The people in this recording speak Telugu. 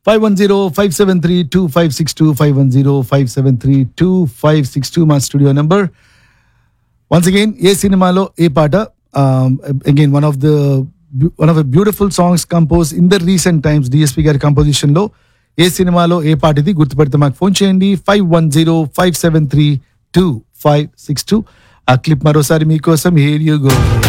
510-573-2562, 510-573-2562 మా స్టూడియో నెంబర్. వన్స్ అగైన్ ఏ సినిమాలో ఏ పాట, again one of the beautiful songs compose in the recent times DSP గారి కంపోజిషన్ లో ఏ సినిమాలో ఏ పాట ఇది గుర్తుపెడితే మాకు ఫోన్ చేయండి. 510-573-2562. ఆ క్లిప్ మరోసారి మీకోసం. Here you go.